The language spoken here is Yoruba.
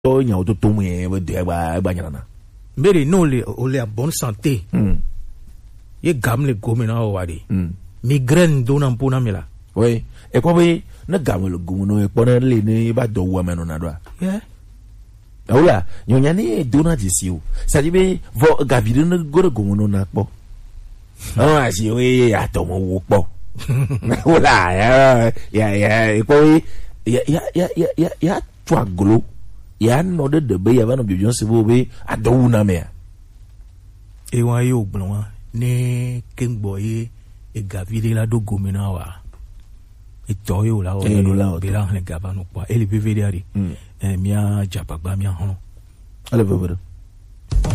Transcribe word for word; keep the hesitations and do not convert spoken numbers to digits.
to nya to to mu e de ba ba nyana mbere no le o le bonne santé mm ye gam le gomina o wadi mm migraine do na mpona mela oui e ko be na gam le gomuno e pona le ni ba do wa meno na do yeah ola nyonya ni do na disiu sa di be vo gavide na gore gomuno na po ah si we ya to mo wo po ola ya ya ya e ko ya ya ya ya ya twa glo ya no de de be ya ba no bi jonse bo be ado na me e wa yo gbon wa ne kengbo ye e gavide la do gomina wa e to yo la o be la ne gaba no pa ele be ve ari e mia japagba mia hono ale be be